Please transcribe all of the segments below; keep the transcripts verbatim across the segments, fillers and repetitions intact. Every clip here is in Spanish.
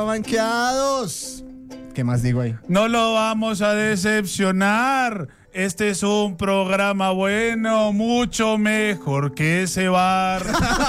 banqueados. ¿Qué más digo ahí? No lo vamos a decepcionar. Este es un programa bueno, mucho mejor que ese bar.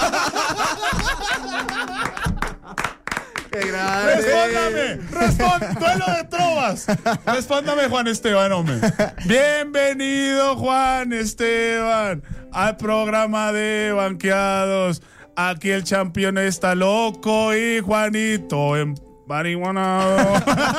¡Qué grande! Respóndame, respóndame, duelo de trovas. Respóndame, Juan Esteban, hombre. Bienvenido, Juan Esteban, al programa de Banqueados. Aquí el campeón está loco y Juanito en marihuanado.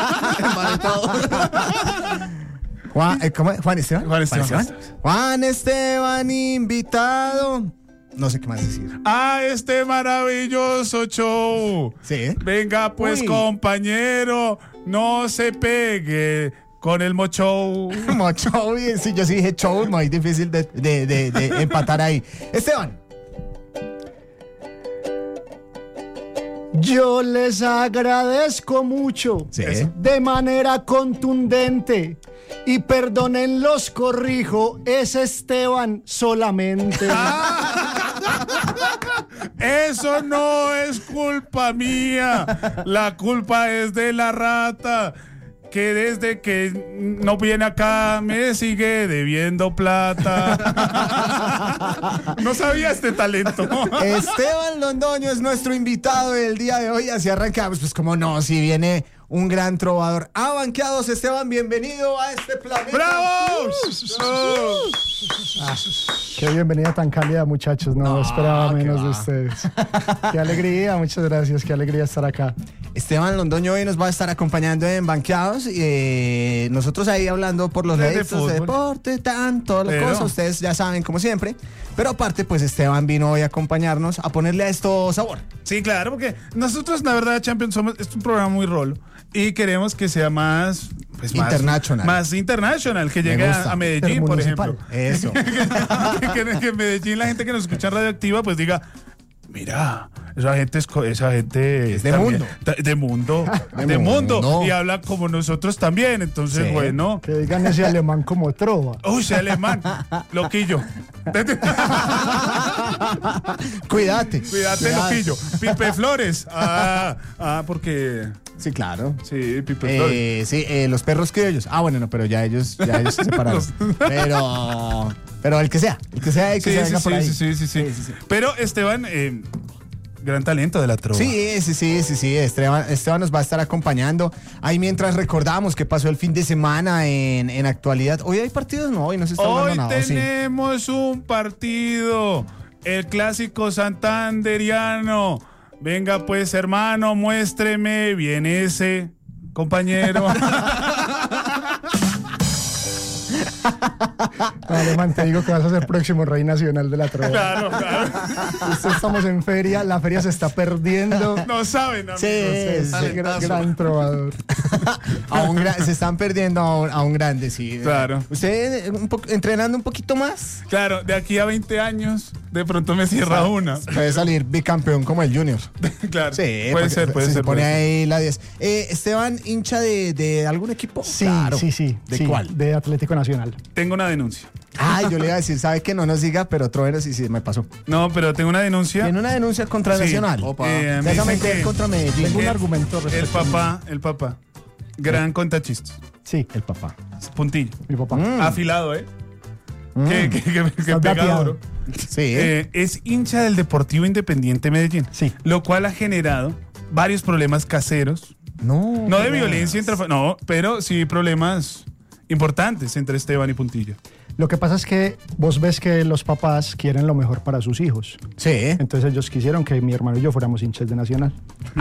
Juan, eh, ¿cómo es? ¿Juan Esteban? Juan Esteban. Juan Esteban. Juan Esteban, invitado. No sé qué más decir. A este maravilloso show. Sí. Venga, pues, Uy. compañero, no se pegue con el mocho. Mocho, sí, yo sí dije show, muy difícil de, de, de, de empatar ahí. Esteban. Yo les agradezco mucho, Sí. de manera contundente, y perdonen, los corrijo, es Esteban solamente. Eso no es culpa mía. La culpa es de la rata, que desde que no viene acá me sigue debiendo plata. No sabía este talento. Esteban Londoño es nuestro invitado del día de hoy. Así arrancamos. Pues como no, si viene un gran trovador. A Banqueados, Esteban, bienvenido a este planeta. ¡Bravo! Ah, qué bienvenida tan cálida, muchachos. No, No, esperaba qué menos de va. ustedes. Qué alegría, muchas gracias. Qué alegría estar acá. Esteban Londoño hoy nos va a estar acompañando en Banqueados. Y eh, nosotros ahí hablando por los Desde réditos de fútbol. deporte, tan, todas las Pero- cosas. Ustedes ya saben, como siempre. Pero aparte, pues Esteban vino hoy a acompañarnos a ponerle a esto sabor. Sí, claro, porque nosotros, la verdad, Champions, somos, es un programa muy rolo y queremos que sea más, pues, más International. Más international, que Me llegue gusta. a, a Medellín, por Intermunicipal. ejemplo. Eso. que, que- que en Medellín la gente que nos escucha en Radioactiva pues diga, mira, esa gente es co- esa gente Es de también- mundo. ta- de mundo, De de, mundo, mundo. y habla como nosotros también, entonces Sí. bueno. Que digan ese alemán como trova. Uy, ese alemán, loquillo. Cuídate. Cuídate, loquillo. Pipe Flores. Ah, ah, porque Sí, claro. sí, Pipe Flores. Eh, sí, eh, los perros criollos. Ah, bueno, no, pero ya ellos, ya ellos se separaron. Pero, pero el que sea, el que sea, el que Sí, se sí, venga por sí, ahí. sí, sí, sí, sí. Sí, sí, sí. Pero Esteban, eh, gran talento de la trova. Sí, sí, sí, sí, sí. Esteban, Esteban nos va a estar acompañando. Ahí mientras recordamos qué pasó el fin de semana en, en actualidad. Hoy hay partidos, no, hoy no se está Hoy jugando nada. ¿o sí? tenemos un partido, el clásico santanderiano. Venga pues, hermano, muéstreme bien ese compañero. Alemán, te digo que vas a ser próximo rey nacional de la trova. Claro, claro. Justo estamos en feria, la feria se está perdiendo. No saben, amigos. Sí, Es sí. gran, gran trovador. A un gra- se están perdiendo a un, a un grande, sí. Claro. ¿Usted eh, un po- entrenando un poquito más? Claro, de aquí a veinte años, de pronto me cierra una. Puede salir bicampeón como el Junior. Claro, Sí, puede porque ser, puede se ser. pone puede ser. ahí la diez. Eh, Esteban, hincha de, de algún equipo. Sí, Claro. sí, sí. ¿De sí, cuál? De Atlético Nacional. Tengo una denuncia. Ay, yo le iba a decir, sabe que no nos diga, pero Troveros sí, sí, me pasó. No, pero tengo una denuncia. Tiene una denuncia contra Sí. Nacional. Opa. Eh, Se me va a dicen meter que- contra Medellín. Tengo un El- argumento El respecto. papá, el papá. Gran contachistes. Sí, El papá. Puntillo. mi papá. Mm. Afilado, ¿eh? Mm. Que, que, que, que Está pega dateado. duro. Sí. Eh, es hincha del Deportivo Independiente Medellín. Sí. Lo cual ha generado varios problemas caseros. no. No de no. violencia entre... No, pero sí problemas importantes entre Esteban y Puntillo. Lo que pasa es que vos ves que los papás quieren lo mejor para sus hijos. Sí. Entonces ellos quisieron que mi hermano y yo fuéramos hinchas de Nacional.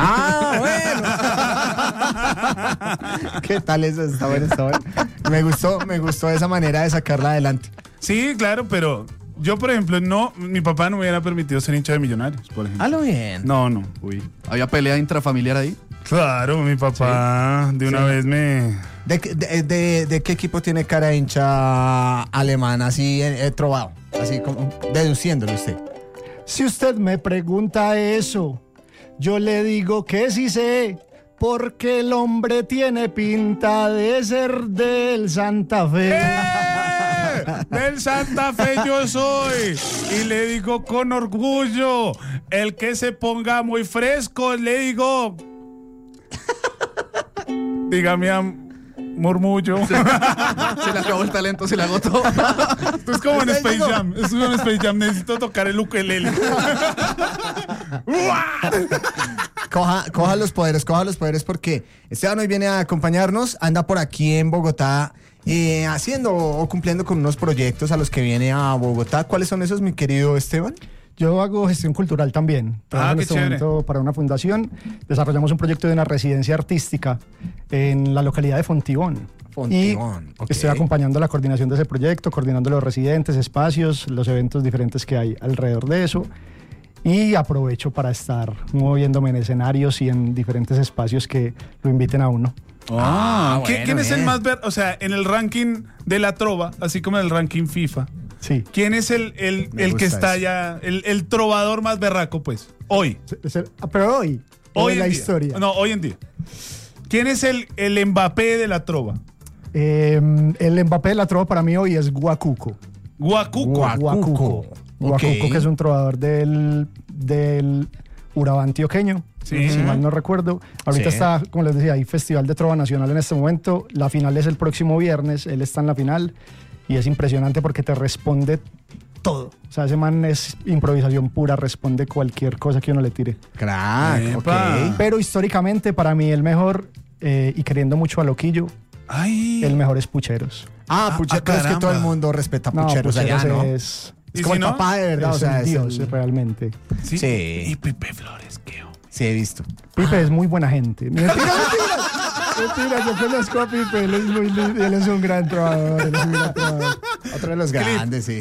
Ah, bueno. ¿Qué tal eso? Está bueno, está bueno. Me gustó, me gustó esa manera de sacarla adelante. Sí, claro, pero yo, por ejemplo, no... Mi papá no me hubiera permitido ser hincha de Millonarios, por ejemplo. Halo bien. No, no. Uy, ¿había pelea intrafamiliar ahí? Claro, mi papá de una Sí. vez me... ¿De, qué- de, de- de qué equipo tiene cara de hincha alemán? Así eh, eh, trovado. Así como deduciéndolo usted. Si usted me pregunta eso, yo le digo que sí sé, porque el hombre tiene pinta de ser del Santa Fe. ¡Eh! Del Santa Fe yo soy. Y le digo con orgullo, el que se ponga muy fresco, le digo... dígame a Murmullo. Se, se le acabó el talento, se le agotó. Esto es como en Space Jam. Esto es como en Space Jam. Necesito tocar el ukelele. Coja, coja los poderes, coja los poderes porque Esteban hoy viene a acompañarnos, anda por aquí en Bogotá eh, haciendo o cumpliendo con unos proyectos a los que viene a Bogotá. ¿Cuáles son esos, mi querido Esteban? Yo hago gestión cultural también. Trabajo Ah, en qué este chévere. momento para una fundación. Desarrollamos un proyecto de una residencia artística en la localidad de Fontibón. Fontibón, y ok. estoy acompañando la coordinación de ese proyecto, coordinando los residentes, espacios, los eventos diferentes que hay alrededor de eso. Y aprovecho para estar moviéndome en escenarios y en diferentes espacios que lo inviten a uno. Ah, ¿Qui- bueno, ¿Quién es el bien. más ver? O sea, en el ranking de la trova, así como en el ranking FIFA, Sí. ¿quién es el, el, Me el que gusta está eso. ya, el, el trovador más berraco, pues? Hoy. Es el- ah, Pero hoy, Hoy hoy en la día. historia. No, hoy en día. ¿Quién es el, el Mbappé de la trova? Eh, el Mbappé de la trova para mí hoy es Guacuco. Guacuco. Guac- Guacuco. Guacuco. Guacuco, Ok. que es un trovador del, del Urabá antioqueño, Sí. si mal no recuerdo. Ahorita Sí. está, como les decía, hay Festival de Trova Nacional en este momento. La final es el próximo viernes, él está en la final y es impresionante porque te responde todo. O sea, ese man es improvisación pura, responde cualquier cosa que uno le tire. Crack, Epa. ok. Pero históricamente, para mí, el mejor, eh, y queriendo mucho a Loquillo, Ay. el mejor es Pucheros. Ah, Ah, Pucheros, ah, pero es que caramba. todo el mundo respeta a No, Pucheros allá, ¿no? es, ¿Y Es como si el no? papá de verdad, es o sea, un es dios, el- realmente. Sí. Sí. Y Pipe Flores, ¿qué? Sí, he visto. Pipe es muy buena gente. Mentira, mentira. Mentira, yo conozco a Pipe, él es muy lindo, él es un gran trovador, él es un gran trovador. Otro de los grandes, sí.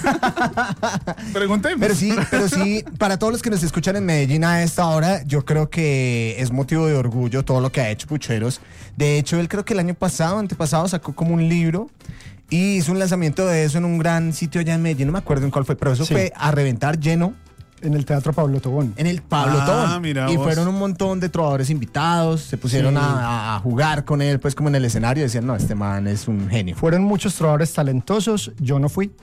Pregúnteme. Pero sí, pero sí, para todos los que nos escuchan en Medellín a esta hora, yo creo que es motivo de orgullo todo lo que ha hecho Pucheros. De hecho, él creo que el año pasado, antepasado, sacó como un libro y hizo un lanzamiento de eso en un gran sitio allá en Medellín, no me acuerdo en cuál fue, pero eso Sí. fue a reventar lleno En el Teatro Pablo Tobón. en el Pablo Ah, Tobón. mira Y vos. fueron un montón de trovadores invitados, se pusieron Sí. a, a jugar con él, pues como en el escenario, decían, no, este man es un genio. Fueron muchos trovadores talentosos, yo no fui.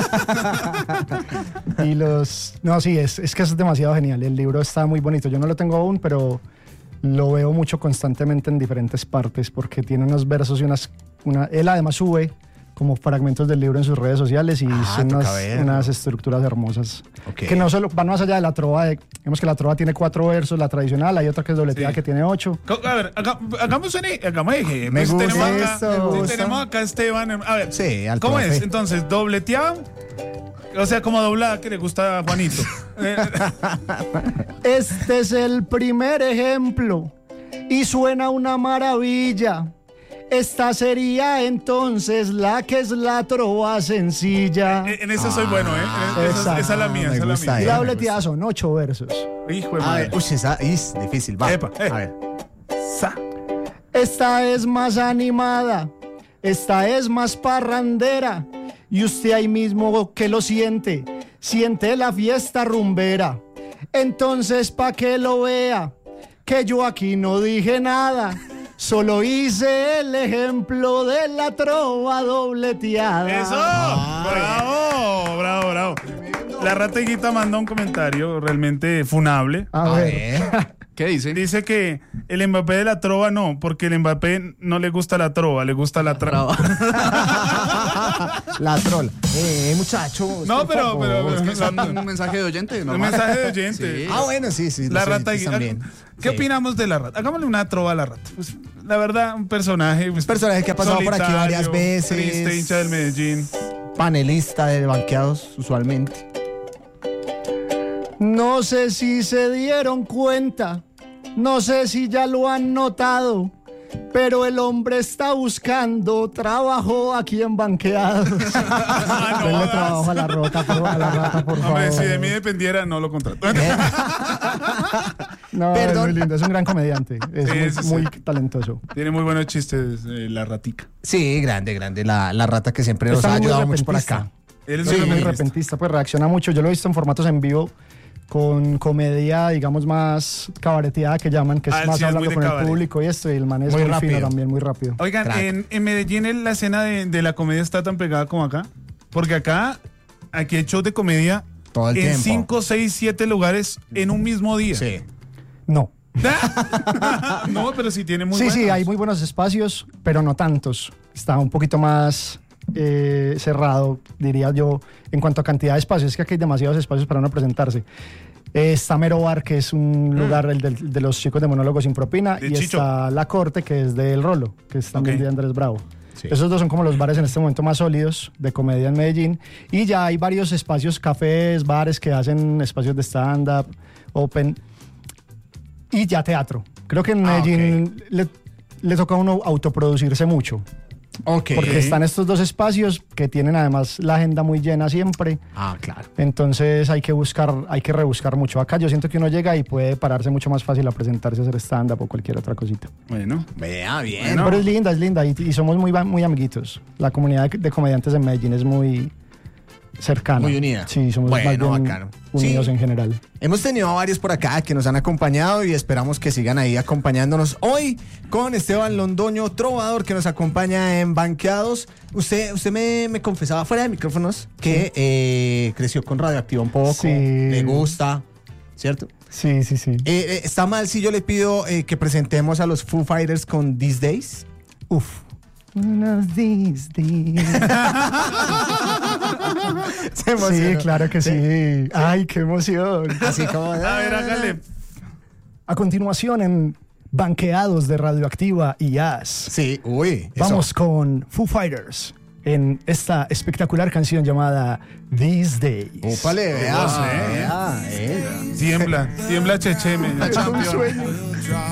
Y los... No, sí, es, es que es demasiado genial. El libro está muy bonito. Yo no lo tengo aún, pero lo veo mucho constantemente en diferentes partes porque tiene unos versos y unas... Una, él además sube como fragmentos del libro en sus redes sociales y Ah, son toca unas, verlo. unas estructuras hermosas. Ok. Que no solo van más allá de la trova. De, digamos que la trova tiene cuatro versos, la tradicional. Hay otra que es dobleteada Sí. que tiene ocho. Co- A ver, haga- hagamos un e- hagamos ejemplos. Me gusta tenemos acá, eso, me sí, gusta. tenemos acá a Esteban. A ver, Sí, al ¿cómo profe. es? Entonces, dobleteado. O sea, como doblada que le gusta a Juanito. Eh, Este es el primer ejemplo y suena una maravilla. Esta sería entonces la que es la trova sencilla. en eso soy bueno, ¿eh? Esa, es- Exacto. esa es la mía, Me esa es la gusta, mía. Y eh. la me dobleteada son ocho versos. Hijo de A madre. ver, uy, esa es difícil, va. Epa, eh. A ver. Sa. Esta es más animada, esta es más parrandera. Y usted ahí mismo que lo siente, siente la fiesta rumbera. Entonces, pa' que lo vea, que yo aquí no dije nada. Solo hice el ejemplo de la trova dobleteada. ¡Eso! ¡Bravo! ¡Bravo, bravo! La ratiguita mandó un comentario realmente funable. A, A ver. ver. ¿Qué dice? Dice que el Mbappé de la trova no, porque el Mbappé no le gusta la trova, le gusta la trova. La troll. Eh, muchacho. No, por pero- favor. pero- Es que es un, un mensaje de oyente, ¿no? Un mensaje de oyente. Sí. Ah, bueno, sí, sí. La los rata. oyentes también. ¿Qué Sí. opinamos de la rata? Hagámosle una trova a la rata. Pues, la verdad, un personaje. Pues, Un personaje que ha pasado por aquí varias solitario, veces. Triste, hincha del Medellín. Panelista de banqueados, usualmente. No sé si se dieron cuenta, no sé si ya lo han notado, pero el hombre está buscando trabajo aquí en Banqueados. Ah, no Denle jodas. trabajo a la rota, por, a la rata, por favor. Hombre, si de mí dependiera, no lo contrato. No, Perdón. es muy lindo, es un gran comediante, es Sí, muy, sí, sí. muy talentoso. Tiene muy buenos chistes, eh, la ratica. Sí, grande, grande. La, la rata que siempre nos Está ha muy ayudado mucho por repentista. acá. Él es Sí, un muy repentista. repentista, pues reacciona mucho. Yo lo he visto en formatos en vivo con comedia, digamos, más cabareteada que llaman, que es Ah, más sí, es muy hablando de con el cabaret. público y esto, y el man es Muy muy, fino rápido. también, muy rápido. Oigan, Crack. en, en Medellín el- la escena de, de la comedia está tan pegada como acá. Porque acá, aquí hay shows de comedia Todo el en tiempo. cinco, seis, siete lugares en un mismo día. Sí. No, No, pero sí tiene muy Sí, buenos. sí, hay muy buenos espacios, pero no tantos. Está un poquito más eh, cerrado, diría yo, en cuanto a cantidad de espacios. Es que aquí hay demasiados espacios para uno presentarse. Eh, está Mero Bar, que es un lugar el del- de, los chicos de Monólogos Sin Propina, De y Chicho. está La Corte, que es del Rolo, que es también Ok. de Andrés Bravo. Sí. Esos dos son como los bares en este momento más sólidos de comedia en Medellín. Y ya hay varios espacios, cafés, bares que hacen espacios de stand-up, open y ya teatro. Creo que en Ah, Medellín le, le toca a uno autoproducirse mucho. Ok. Porque están estos dos espacios que tienen además la agenda muy llena siempre. Ah, claro. Entonces hay que buscar, hay que rebuscar mucho. Acá yo siento que uno llega y puede pararse mucho más fácil a presentarse, a hacer stand-up o cualquier otra cosita. Bueno. Vea, bien. Bueno. Pero es linda, es linda y, y somos muy, muy amiguitos. La comunidad de, de comediantes en Medellín es muy cercana. Muy unida. Sí, somos Bueno, más bien bacano. unidos Sí. en general. Hemos tenido a varios por acá que nos han acompañado y esperamos que sigan ahí acompañándonos hoy con Esteban Londoño, trovador, que nos acompaña en Banqueados. Usted, usted me, me confesaba fuera de micrófonos que eh, creció con Radioactiva un poco, Sí. le gusta, ¿cierto? Sí, sí, sí. Eh, eh, ¿Está mal si yo le pido eh, que presentemos a los Foo Fighters con These Days? Uf. One of these days. Se Sí, emocionó. claro que sí. Ay, qué emoción. Así como... A ver, hágale. A continuación en Banqueados de Radioactiva y Jazz. Sí, uy. eso. Vamos con Foo Fighters en esta espectacular canción llamada These Days. Úpale, vea, Vamos, eh. vea, eh. Tiembla, tiembla Checheme. La Champions.